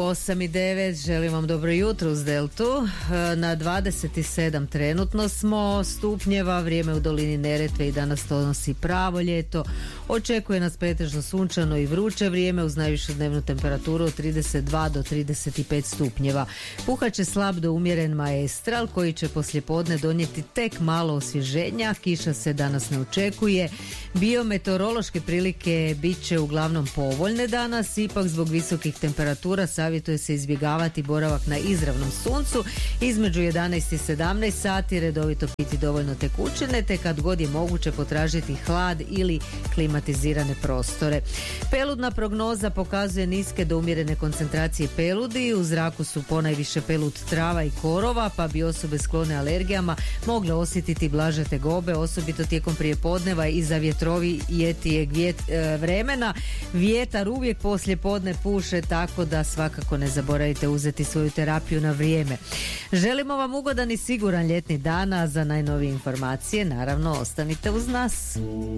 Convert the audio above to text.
8:09, želim vam dobro jutro uz Deltu. Na 27 trenutno smo stupnjeva, vrijeme u dolini Neretve i danas to nosi pravo ljeto. Očekuje nas pretežno sunčano i vruće vrijeme uz najvišu dnevnu temperaturu od 32 do 35 stupnjeva. Puhaće slab do umjeren maestral koji će poslijepodne donijeti tek malo osvježenja. Kiša se danas ne očekuje. Biometeorološke prilike bit će uglavnom povoljne danas, ipak zbog visokih temperatura savjetuje se izbjegavati boravak na izravnom suncu. Između 11 i 17 sati redovito piti dovoljno tekućine, te kad god je moguće potražiti hlad ili klimatizirane prostore. Peludna prognoza pokazuje niske do umjerene koncentracije peludi. U zraku su ponajviše pelud trava i korova, pa bi osobe sklone alergijama mogle osjetiti blaže tegobe, osobito tijekom prijepodneva i za vjetrovitijeg vremena. Vjetar uvijek poslije podne puše, tako da svakako ne zaboravite uzeti svoju terapiju na vrijeme. Želimo vam ugodan i siguran ljetni dan, a za najnovije informacije naravno ostanite uz nas.